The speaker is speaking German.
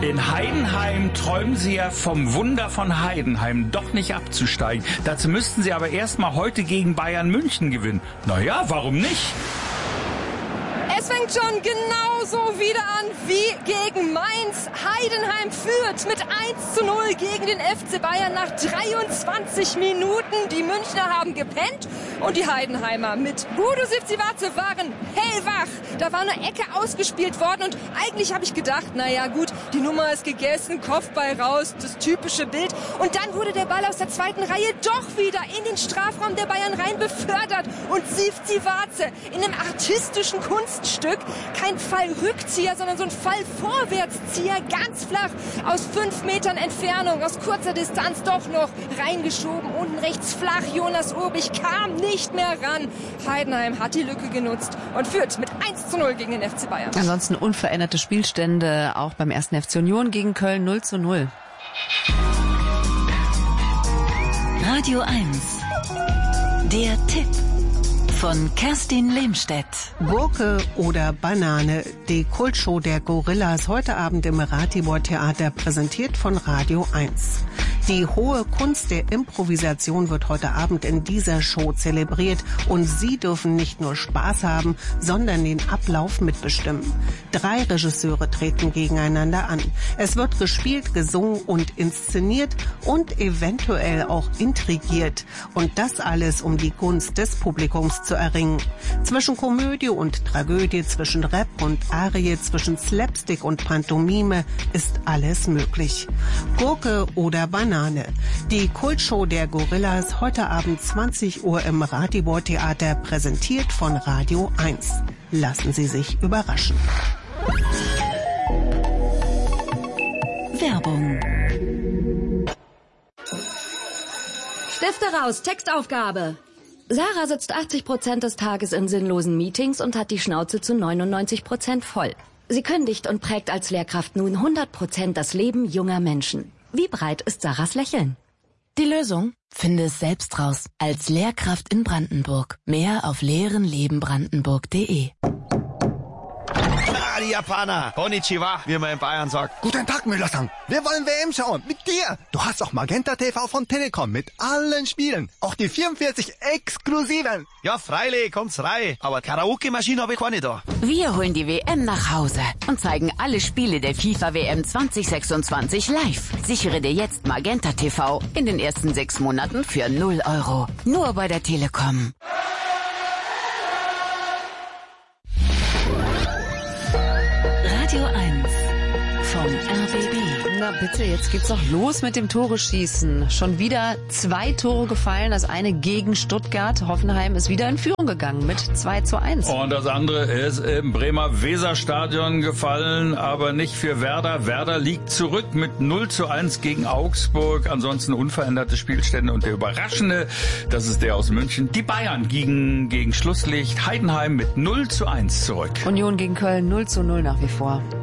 In Heidenheim träumen Sie ja vom Wunder von Heidenheim, doch nicht abzusteigen. Dazu müssten Sie aber erstmal heute gegen Bayern München gewinnen. Naja, warum nicht? Es fängt schon genauso wieder an wie gegen Mainz. Heidenheim führt mit 1:0 gegen den FC Bayern nach 23 Minuten. Die Münchner haben gepennt und die Heidenheimer mit Bodo Sivcivace waren hellwach. Da war eine Ecke ausgespielt worden und eigentlich habe ich gedacht, naja gut, die Nummer ist gegessen, Kopfball raus, das typische Bild. Und dann wurde der Ball aus der zweiten Reihe doch wieder in den Strafraum der Bayern rein befördert. Und Sivcivace in einem artistischen Kunststück, kein Fallrückzieher, sondern so ein Fallvorwärtszieher, ganz flach, aus 5 Metern Entfernung, aus kurzer Distanz doch noch reingeschoben. Unten rechts flach, Jonas Urbich kam nicht mehr ran. Heidenheim hat die Lücke genutzt und führt mit 1:0 gegen den FC Bayern. Ansonsten unveränderte Spielstände auch beim 1. FC Union gegen Köln 0:0. Radio 1. Der Tipp von Kerstin Lehmstedt. Gurke oder Banane, die Kultshow der Gorillas heute Abend im Ratibor Theater, präsentiert von Radio 1. Die hohe Kunst der Improvisation wird heute Abend in dieser Show zelebriert und Sie dürfen nicht nur Spaß haben, sondern den Ablauf mitbestimmen. 3 Regisseure treten gegeneinander an. Es wird gespielt, gesungen und inszeniert und eventuell auch intrigiert. Und das alles, um die Gunst des Publikums zu erringen. Zwischen Komödie und Tragödie, zwischen Rap und Arie, zwischen Slapstick und Pantomime ist alles möglich. Gurke oder Banane. Die Kultshow der Gorillas heute Abend 20 Uhr im Ratibor Theater, präsentiert von Radio 1. Lassen Sie sich überraschen. Werbung. Stifte raus, Textaufgabe. Sarah sitzt 80% des Tages in sinnlosen Meetings und hat die Schnauze zu 99% voll. Sie kündigt und prägt als Lehrkraft nun 100% das Leben junger Menschen. Wie breit ist Sarahs Lächeln? Die Lösung? Finde es selbst raus. Als Lehrkraft in Brandenburg. Mehr auf lehrenlebenbrandenburg.de. Die Japaner. Konnichiwa, wie man in Bayern sagt. Guten Tag, Müller-san. Wir wollen WM schauen. Mit dir. Du hast auch Magenta TV von Telekom mit allen Spielen. Auch die 44 exklusiven. Ja, freilich, kommt's rein. Aber Karaoke-Maschine habe ich keine da. Wir holen die WM nach Hause und zeigen alle Spiele der FIFA WM 2026 live. Sichere dir jetzt Magenta TV in den ersten 6 Monaten für 0 €. Nur bei der Telekom. Radio 1 vom RBB. Na bitte, jetzt geht's doch los mit dem Tore-Schießen. Schon wieder 2 Tore gefallen, das eine gegen Stuttgart. Hoffenheim ist wieder in Führung gegangen mit 2:1. Und das andere ist im Bremer Weserstadion gefallen, aber nicht für Werder. Werder liegt zurück mit 0:1 gegen Augsburg. Ansonsten unveränderte Spielstände und der überraschende, das ist der aus München. Die Bayern gegen Schlusslicht Heidenheim mit 0:1 zurück. Union gegen Köln 0:0 nach wie vor.